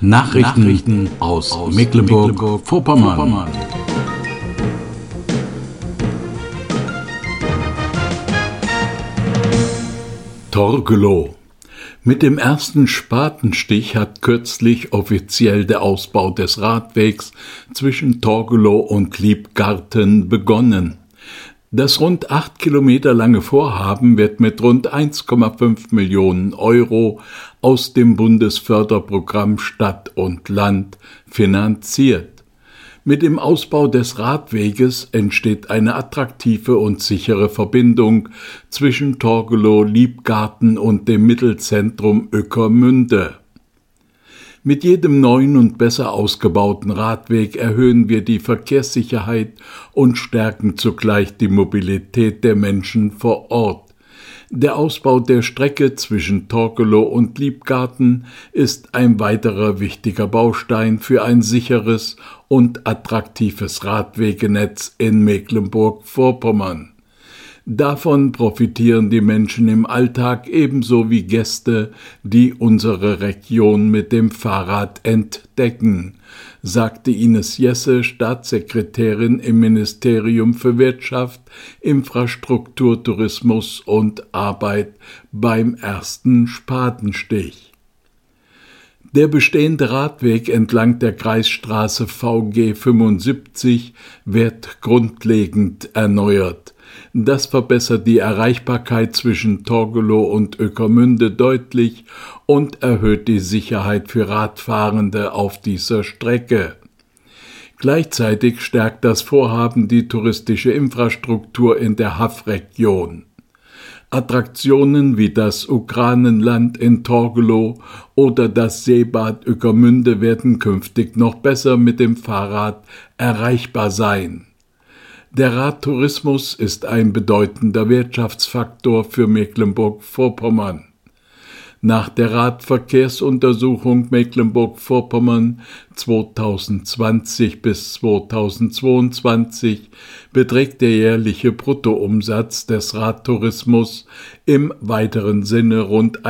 Nachrichten aus Mecklenburg-Vorpommern. Torgelow. Mit dem ersten Spatenstich hat kürzlich offiziell der Ausbau des Radwegs zwischen Torgelow und Liebgarten begonnen. Das rund 8 Kilometer lange Vorhaben wird mit rund 1,5 Millionen Euro aus dem Bundesförderprogramm Stadt und Land finanziert. Mit dem Ausbau des Radweges entsteht eine attraktive und sichere Verbindung zwischen Torgelow, Liebgarten und dem Mittelzentrum Ueckermünde. Mit jedem neuen und besser ausgebauten Radweg erhöhen wir die Verkehrssicherheit und stärken zugleich die Mobilität der Menschen vor Ort. Der Ausbau der Strecke zwischen Torgelow und Liebgarten ist ein weiterer wichtiger Baustein für ein sicheres und attraktives Radwegenetz in Mecklenburg-Vorpommern. Davon profitieren die Menschen im Alltag ebenso wie Gäste, die unsere Region mit dem Fahrrad entdecken, sagte Ines Jesse, Staatssekretärin im Ministerium für Wirtschaft, Infrastruktur, Tourismus und Arbeit beim ersten Spatenstich. Der bestehende Radweg entlang der Kreisstraße VG 75 wird grundlegend erneuert. Das verbessert die Erreichbarkeit zwischen Torgelow und Ueckermünde deutlich und erhöht die Sicherheit für Radfahrende auf dieser Strecke. Gleichzeitig stärkt das Vorhaben die touristische Infrastruktur in der Haff-Region. Attraktionen wie das Ukranenland in Torgelow oder das Seebad Ueckermünde werden künftig noch besser mit dem Fahrrad erreichbar sein. Der Radtourismus ist ein bedeutender Wirtschaftsfaktor für Mecklenburg-Vorpommern. Nach der Radverkehrsuntersuchung Mecklenburg-Vorpommern 2020 bis 2022 beträgt der jährliche Bruttoumsatz des Radtourismus im weiteren Sinne rund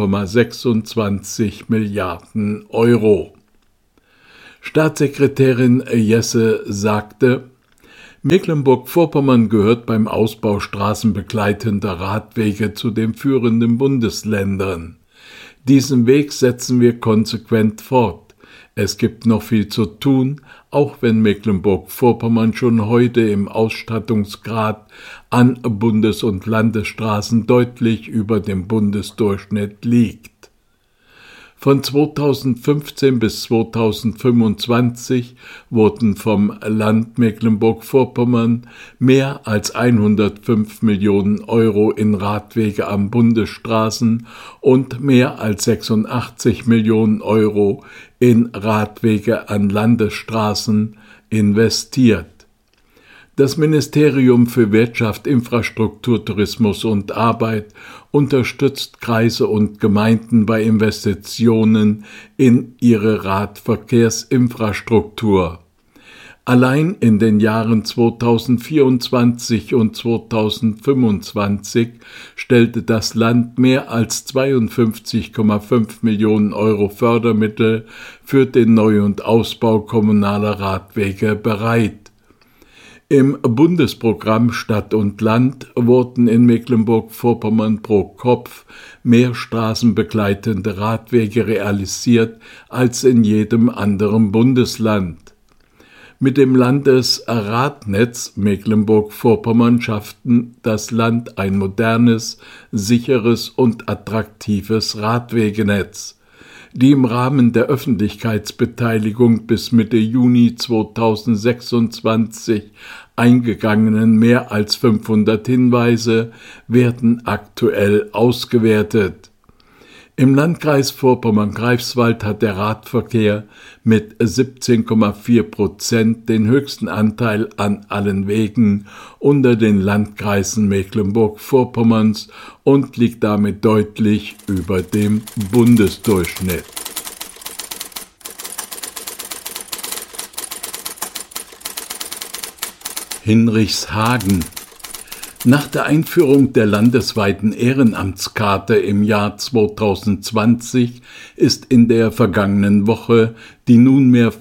1,26 Milliarden Euro. Staatssekretärin Jesse sagte: Mecklenburg-Vorpommern gehört beim Ausbau straßenbegleitender Radwege zu den führenden Bundesländern. Diesen Weg setzen wir konsequent fort. Es gibt noch viel zu tun, auch wenn Mecklenburg-Vorpommern schon heute im Ausstattungsgrad an Bundes- und Landesstraßen deutlich über dem Bundesdurchschnitt liegt. Von 2015 bis 2025 wurden vom Land Mecklenburg-Vorpommern mehr als 105 Millionen Euro in Radwege an Bundesstraßen und mehr als 86 Millionen Euro in Radwege an Landesstraßen investiert. Das Ministerium für Wirtschaft, Infrastruktur, Tourismus und Arbeit unterstützt Kreise und Gemeinden bei Investitionen in ihre Radverkehrsinfrastruktur. Allein in den Jahren 2024 und 2025 stellte das Land mehr als 52,5 Millionen Euro Fördermittel für den Neu- und Ausbau kommunaler Radwege bereit. Im Bundesprogramm Stadt und Land wurden in Mecklenburg-Vorpommern pro Kopf mehr straßenbegleitende Radwege realisiert als in jedem anderen Bundesland. Mit dem Landesradnetz Mecklenburg-Vorpommern schafften das Land ein modernes, sicheres und attraktives Radwegenetz. Die im Rahmen der Öffentlichkeitsbeteiligung bis Mitte Juni 2026 eingegangenen mehr als 500 Hinweise werden aktuell ausgewertet. Im Landkreis Vorpommern-Greifswald hat der Radverkehr mit 17,4% den höchsten Anteil an allen Wegen unter den Landkreisen Mecklenburg-Vorpommerns und liegt damit deutlich über dem Bundesdurchschnitt. Hinrichshagen. Nach der Einführung der landesweiten Ehrenamtskarte im Jahr 2020 ist in der vergangenen Woche die nunmehr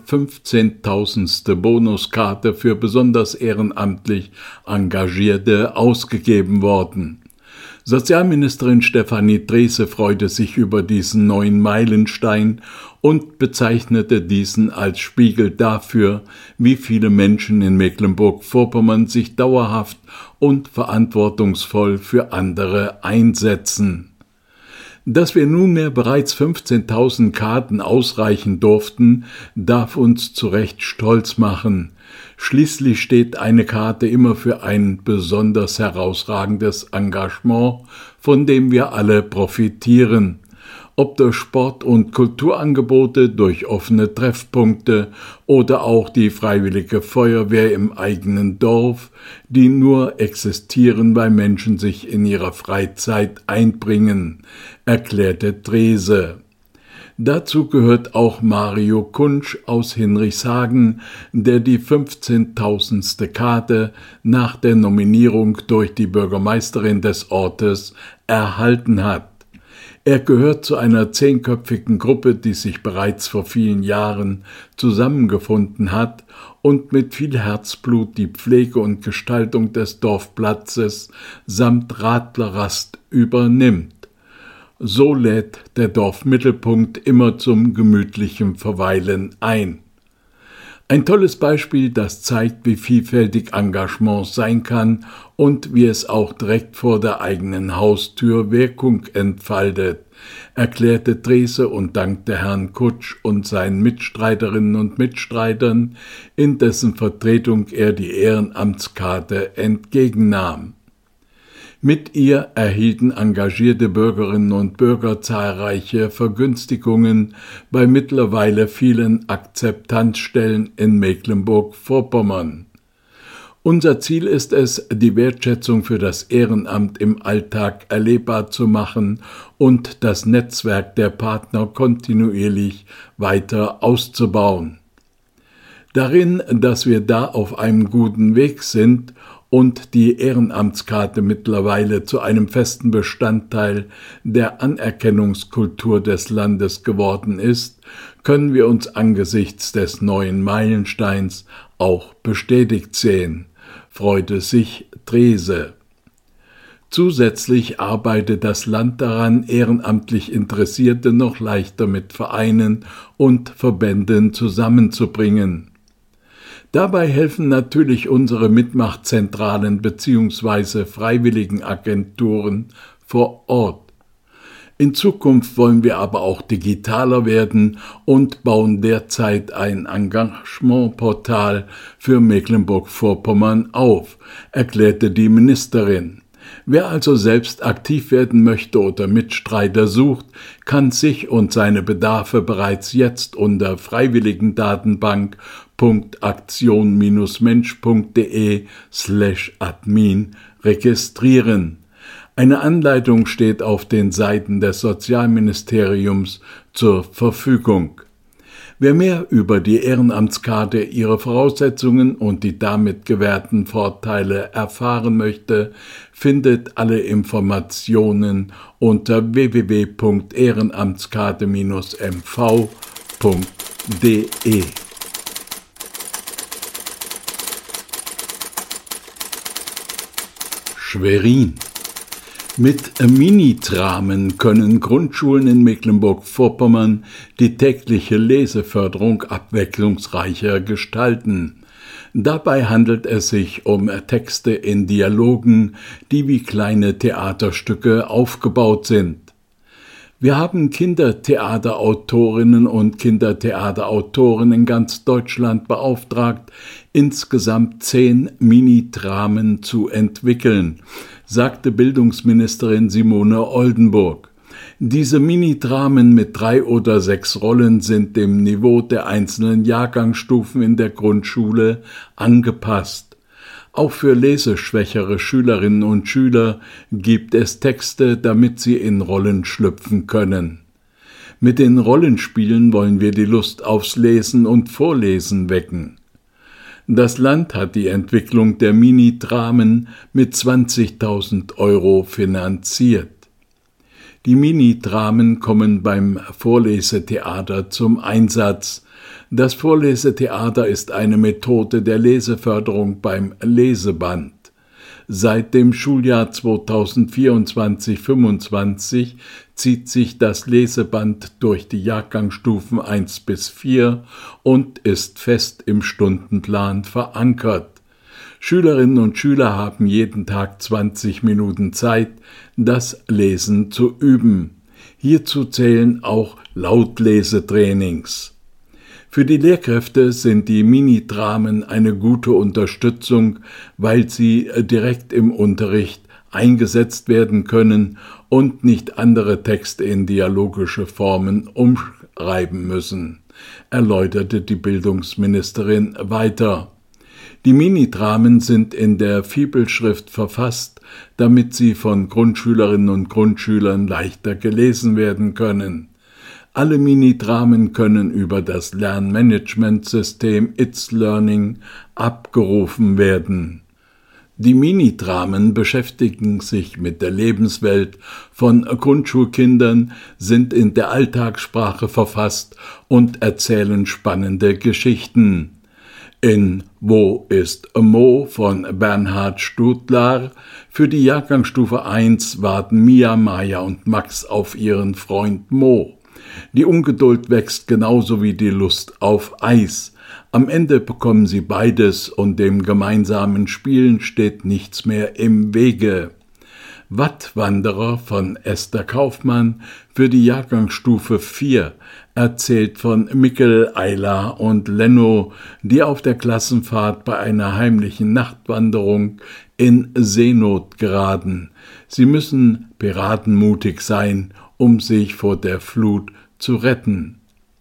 15.000. Bonuskarte für besonders ehrenamtlich Engagierte ausgegeben worden. Sozialministerin Stefanie Drese freute sich über diesen neuen Meilenstein und bezeichnete diesen als Spiegel dafür, wie viele Menschen in Mecklenburg-Vorpommern sich dauerhaft und verantwortungsvoll für andere einsetzen. Dass wir nunmehr bereits 15.000 Karten ausreichen durften, darf uns zu Recht stolz machen. Schließlich steht eine Karte immer für ein besonders herausragendes Engagement, von dem wir alle profitieren. Ob durch Sport- und Kulturangebote, durch offene Treffpunkte oder auch die Freiwillige Feuerwehr im eigenen Dorf, die nur existieren, weil Menschen sich in ihrer Freizeit einbringen, erklärte Drese. Dazu gehört auch Mario Kunsch aus Hinrichshagen, der die 15.000. Karte nach der Nominierung durch die Bürgermeisterin des Ortes erhalten hat. Er gehört zu einer 10-köpfigen Gruppe, die sich bereits vor vielen Jahren zusammengefunden hat und mit viel Herzblut die Pflege und Gestaltung des Dorfplatzes samt Radlerrast übernimmt. So lädt der Dorfmittelpunkt immer zum gemütlichen Verweilen ein. Ein tolles Beispiel, das zeigt, wie vielfältig Engagement sein kann und wie es auch direkt vor der eigenen Haustür Wirkung entfaltet, erklärte Drese und dankte Herrn Kutsch und seinen Mitstreiterinnen und Mitstreitern, in dessen Vertretung er die Ehrenamtskarte entgegennahm. Mit ihr erhielten engagierte Bürgerinnen und Bürger zahlreiche Vergünstigungen bei mittlerweile vielen Akzeptanzstellen in Mecklenburg-Vorpommern. Unser Ziel ist es, die Wertschätzung für das Ehrenamt im Alltag erlebbar zu machen und das Netzwerk der Partner kontinuierlich weiter auszubauen. Darin, dass wir da auf einem guten Weg sind und die Ehrenamtskarte mittlerweile zu einem festen Bestandteil der Anerkennungskultur des Landes geworden ist, können wir uns angesichts des neuen Meilensteins auch bestätigt sehen, freute sich Drese. Zusätzlich arbeitet das Land daran, ehrenamtlich Interessierte noch leichter mit Vereinen und Verbänden zusammenzubringen. Dabei helfen natürlich unsere Mitmachzentralen bzw. Freiwilligenagenturen vor Ort. In Zukunft wollen wir aber auch digitaler werden und bauen derzeit ein Engagementportal für Mecklenburg-Vorpommern auf, erklärte die Ministerin. Wer also selbst aktiv werden möchte oder Mitstreiter sucht, kann sich und seine Bedarfe bereits jetzt unter freiwilligendatenbank.aktion-mensch.de/admin registrieren. Eine Anleitung steht auf den Seiten des Sozialministeriums zur Verfügung. Wer mehr über die Ehrenamtskarte, ihre Voraussetzungen und die damit gewährten Vorteile erfahren möchte, findet alle Informationen unter www.ehrenamtskarte-mv.de. Schwerin. Mit Minitramen können Grundschulen in Mecklenburg-Vorpommern die tägliche Leseförderung abwechslungsreicher gestalten. Dabei handelt es sich um Texte in Dialogen, die wie kleine Theaterstücke aufgebaut sind. Wir haben Kindertheaterautorinnen und Kindertheaterautoren in ganz Deutschland beauftragt, insgesamt 10 Minidramen zu entwickeln, sagte Bildungsministerin Simone Oldenburg. Diese Minidramen mit 3 oder 6 Rollen sind dem Niveau der einzelnen Jahrgangsstufen in der Grundschule angepasst. Auch für leseschwächere Schülerinnen und Schüler gibt es Texte, damit sie in Rollen schlüpfen können. Mit den Rollenspielen wollen wir die Lust aufs Lesen und Vorlesen wecken. Das Land hat die Entwicklung der Mini-Dramen mit 20.000 € finanziert. Die Mini-Dramen kommen beim Vorlesetheater zum Einsatz. Das Vorlesetheater ist eine Methode der Leseförderung beim Leseband. Seit dem Schuljahr 2024/25 zieht sich das Leseband durch die Jahrgangsstufen 1 bis 4 und ist fest im Stundenplan verankert. Schülerinnen und Schüler haben jeden Tag 20 Minuten Zeit, das Lesen zu üben. Hierzu zählen auch Lautlesetrainings. Für die Lehrkräfte sind die Mini-Dramen eine gute Unterstützung, weil sie direkt im Unterricht eingesetzt werden können und nicht andere Texte in dialogische Formen umschreiben müssen, erläuterte die Bildungsministerin weiter. Die Mini-Dramen sind in der Fibelschrift verfasst, damit sie von Grundschülerinnen und Grundschülern leichter gelesen werden können. Alle Mini-Dramen können über das Lernmanagementsystem It's Learning abgerufen werden. Die Mini-Dramen beschäftigen sich mit der Lebenswelt von Grundschulkindern, sind in der Alltagssprache verfasst und erzählen spannende Geschichten. In Wo ist Mo von Bernhard Stutlar für die Jahrgangsstufe 1 warten Mia, Maja und Max auf ihren Freund Mo. Die Ungeduld wächst genauso wie die Lust auf Eis. Am Ende bekommen sie beides und dem gemeinsamen Spielen steht nichts mehr im Wege. Wattwanderer von Esther Kaufmann für die Jahrgangsstufe 4 erzählt von Mikkel, Ayla und Lenno, die auf der Klassenfahrt bei einer heimlichen Nachtwanderung in Seenot geraten. Sie müssen piratenmutig sein, um sich vor der Flut zu retten.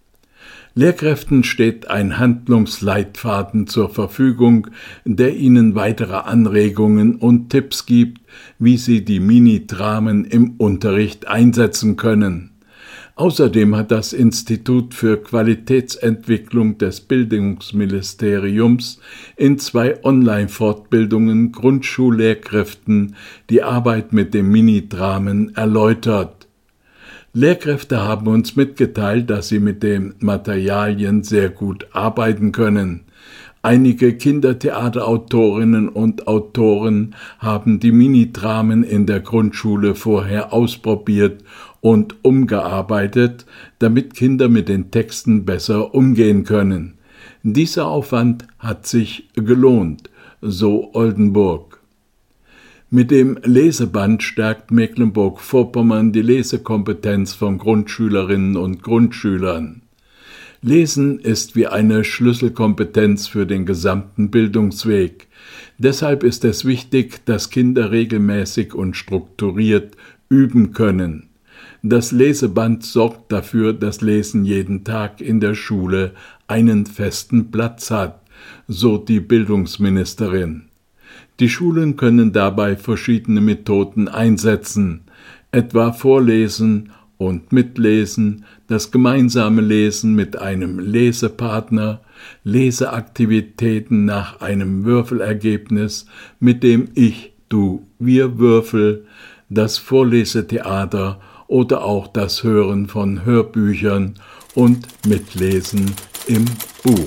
Lehrkräften steht ein Handlungsleitfaden zur Verfügung, der ihnen weitere Anregungen und Tipps gibt, wie sie die Mini-Dramen im Unterricht einsetzen können. Außerdem hat das Institut für Qualitätsentwicklung des Bildungsministeriums in 2 Online-Fortbildungen Grundschullehrkräften die Arbeit mit den Mini-Dramen erläutert. Lehrkräfte haben uns mitgeteilt, dass sie mit den Materialien sehr gut arbeiten können. Einige Kindertheaterautorinnen und Autoren haben die Mini-Dramen in der Grundschule vorher ausprobiert und umgearbeitet, damit Kinder mit den Texten besser umgehen können. Dieser Aufwand hat sich gelohnt, so Oldenburg. Mit dem Leseband stärkt Mecklenburg-Vorpommern die Lesekompetenz von Grundschülerinnen und Grundschülern. Lesen ist wie eine Schlüsselkompetenz für den gesamten Bildungsweg. Deshalb ist es wichtig, dass Kinder regelmäßig und strukturiert üben können. Das Leseband sorgt dafür, dass Lesen jeden Tag in der Schule einen festen Platz hat, so die Bildungsministerin. Die Schulen können dabei verschiedene Methoden einsetzen, etwa Vorlesen und Mitlesen, das gemeinsame Lesen mit einem Lesepartner, Leseaktivitäten nach einem Würfelergebnis mit dem Ich-Du-Wir-Würfel, das Vorlesetheater oder auch das Hören von Hörbüchern und Mitlesen im Buch.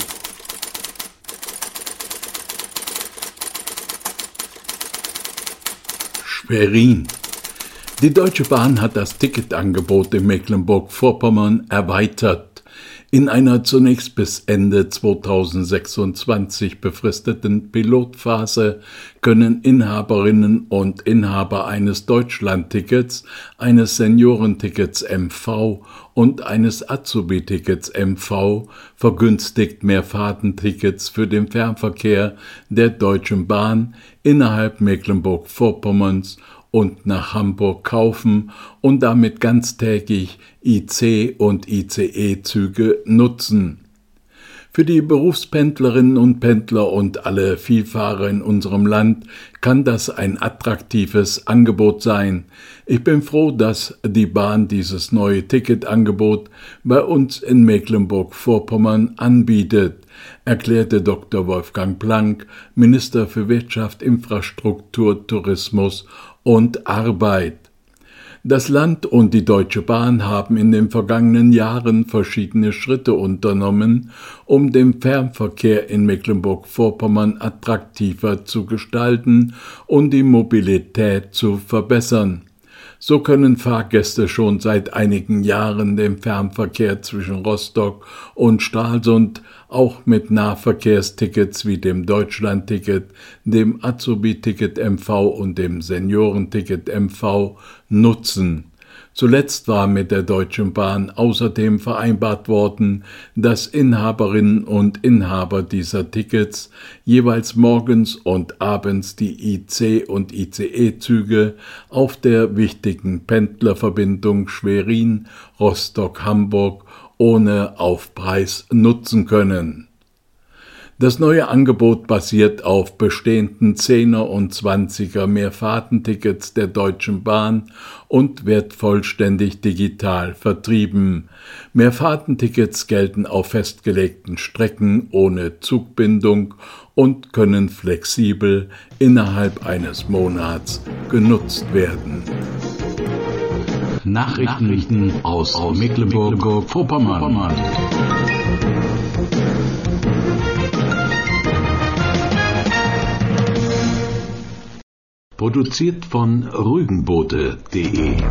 Schwerin. Die Deutsche Bahn hat das Ticketangebot in Mecklenburg-Vorpommern erweitert. In einer zunächst bis Ende 2026 befristeten Pilotphase können Inhaberinnen und Inhaber eines Deutschlandtickets, eines Seniorentickets MV und eines Azubi-Tickets MV vergünstigt Mehrfahrtentickets für den Fernverkehr der Deutschen Bahn innerhalb Mecklenburg-Vorpommerns und nach Hamburg kaufen und damit ganztägig IC- und ICE-Züge nutzen. Für die Berufspendlerinnen und Pendler und alle Vielfahrer in unserem Land kann das ein attraktives Angebot sein. Ich bin froh, dass die Bahn dieses neue Ticketangebot bei uns in Mecklenburg-Vorpommern anbietet, erklärte Dr. Wolfgang Planck, Minister für Wirtschaft, Infrastruktur, Tourismus und Arbeit. Das Land und die Deutsche Bahn haben in den vergangenen Jahren verschiedene Schritte unternommen, um den Fernverkehr in Mecklenburg-Vorpommern attraktiver zu gestalten und die Mobilität zu verbessern. So können Fahrgäste schon seit einigen Jahren den Fernverkehr zwischen Rostock und Stralsund auch mit Nahverkehrstickets wie dem Deutschlandticket, dem Azubi-Ticket MV und dem Seniorenticket MV nutzen. Zuletzt war mit der Deutschen Bahn außerdem vereinbart worden, dass Inhaberinnen und Inhaber dieser Tickets jeweils morgens und abends die IC- und ICE-Züge auf der wichtigen Pendlerverbindung Schwerin-Rostock-Hamburg ohne Aufpreis nutzen können. Das neue Angebot basiert auf bestehenden 10er und 20er Mehrfahrtentickets der Deutschen Bahn und wird vollständig digital vertrieben. Mehrfahrtentickets gelten auf festgelegten Strecken ohne Zugbindung und können flexibel innerhalb eines Monats genutzt werden. Nachrichten aus Mecklenburg-Vorpommern. Produziert von rügenboote.de